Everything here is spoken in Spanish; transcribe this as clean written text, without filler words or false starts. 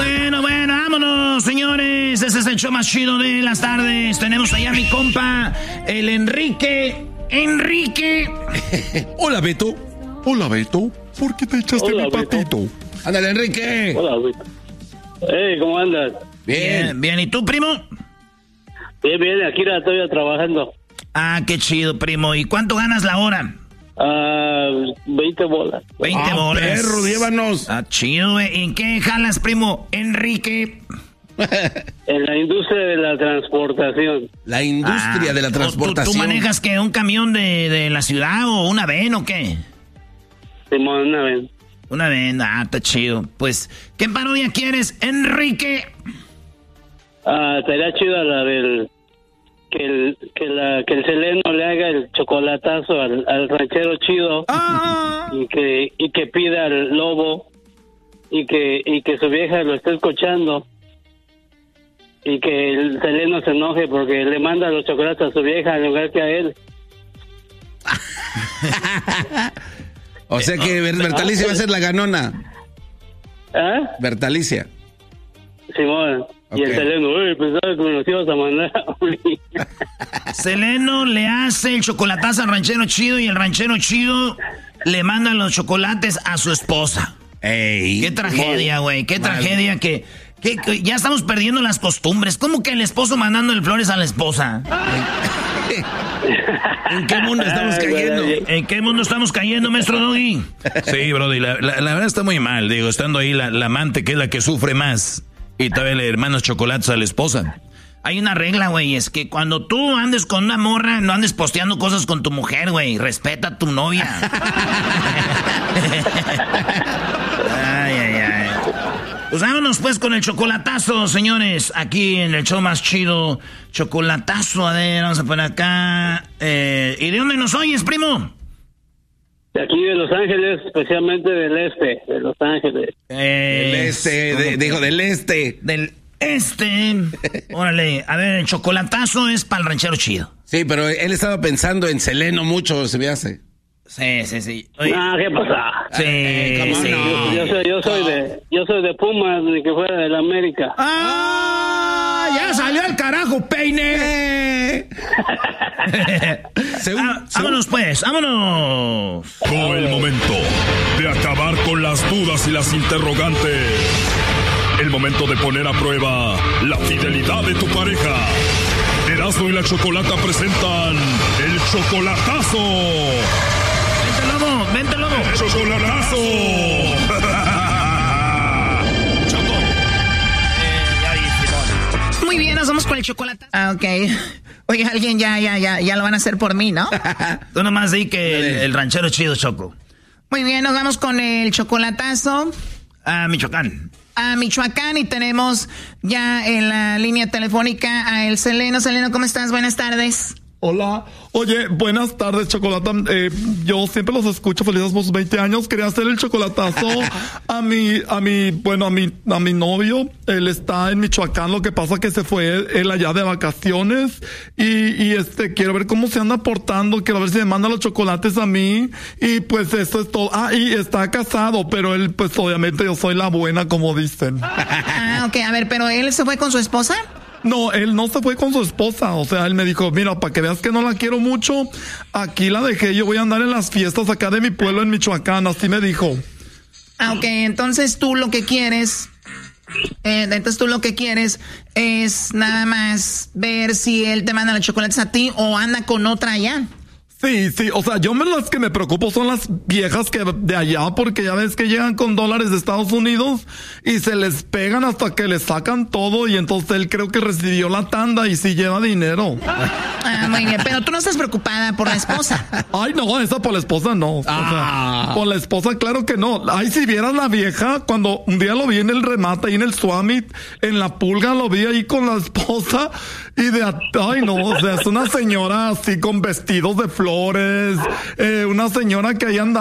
Bueno, vámonos, señores. Ese es el show más chido de las tardes. Tenemos allá a mi compa, el Enrique. Hola, Beto. Hola, Beto. ¿Por qué te echaste mi patito? Ándale, Enrique. Hola, Beto. Hey, ¿cómo andas? Bien. ¿Y tú, primo? Bien, aquí la estoy trabajando. Ah, qué chido, primo. ¿Y cuánto ganas la hora? 20 bolas. 20 bolas. Perro, llévanos. Ah, chido, güey. ¿En qué jalas, primo? Enrique. En la industria de la transportación. La industria de la transportación. ¿Tú manejas qué? ¿Un camión de la ciudad o una van o qué? Simón, una vez. Una van, está chido. Pues, ¿qué parodia quieres, Enrique? Estaría chida la del... Que el Seleno le haga el chocolatazo al ranchero chido. Y que pida al lobo y que su vieja lo esté escuchando y que el Seleno se enoje porque le manda los chocolates a su vieja en lugar que a él. O sea que Bertalicia va a ser la ganona. Bertalicia. Simón. Okay. Y el Seleno, pensaba que me los ibas a mandar. Seleno le hace el chocolatazo al ranchero chido y el ranchero chido le manda los chocolates a su esposa. Ey, qué tragedia, güey. Qué tragedia que ya estamos perdiendo las costumbres. ¿Cómo que el esposo mandando el flores a la esposa? ¿En qué mundo estamos cayendo? ¿En qué mundo estamos cayendo, maestro Doggy? Sí, brody, la verdad está muy mal. Digo, estando ahí la amante, que es la que sufre más, y todavía le hermanos chocolates a la esposa. Hay una regla, güey, es que cuando tú andes con una morra, no andes posteando cosas con tu mujer, güey. Respeta a tu novia. Ay. Pues vámonos pues con el chocolatazo, señores. Aquí en el show más chido. Chocolatazo, a ver, vamos a poner acá. ¿Y de dónde nos oyes, primo? De aquí de Los Ángeles, especialmente del este, de Los Ángeles. Del este, dijo del este. Del este. Órale, a ver, el chocolatazo es para el ranchero chido. Sí, pero él estaba pensando en Seleno mucho, se me hace. Sí. Oye. ¿Qué pasa? Sí, sí. No. Yo soy de Pumas, ni que fuera de la América. Ya salió el carajo, peine. Vámonos pues, vámonos. Llegó el momento de acabar con las dudas y las interrogantes. El momento de poner a prueba la fidelidad de tu pareja. Erasmo y la Chocolata presentan el chocolatazo. Vente, lobo. ¡El chocolatazo! Muy bien, nos vamos con el chocolatazo. Ok. Oye, alguien ya lo van a hacer por mí, ¿no? Tú nomás di que el ranchero chido, Choco. Muy bien, nos vamos con el chocolatazo. A Michoacán. Y tenemos ya en la línea telefónica a el Seleno. Seleno, ¿cómo estás? Buenas tardes. Hola. Oye, buenas tardes, Chocolata. Yo siempre los escucho, felices por sus 20 años. Quería hacer el chocolatazo a mi novio. Él está en Michoacán, lo que pasa que se fue él allá de vacaciones. Y quiero ver cómo se anda portando, quiero ver si me manda los chocolates a mí. Y pues eso es todo. Y está casado, pero él, pues obviamente yo soy la buena, como dicen. Ok, a ver, pero ¿él se fue con su esposa? No, él no se fue con su esposa. O sea, él me dijo, mira, para que veas que no la quiero mucho, aquí la dejé. Yo voy a andar en las fiestas acá de mi pueblo en Michoacán. Así me dijo. Ok, entonces tú lo que quieres es nada más ver si él te manda los chocolates a ti o anda con otra allá. Sí, o sea, las que me preocupo son las viejas que de allá, porque ya ves que llegan con dólares de Estados Unidos y se les pegan hasta que les sacan todo, y entonces él creo que recibió la tanda y sí lleva dinero. Muy bien, pero tú no estás preocupada por la esposa. Ay, no, esa por la esposa no. O sea, por la esposa claro que no. Ay, si vieras la vieja, cuando un día lo vi en el remate ahí en el Summit, en la Pulga, lo vi ahí con la esposa y ay no, o sea, es una señora así con vestidos de flores, una señora que ahí anda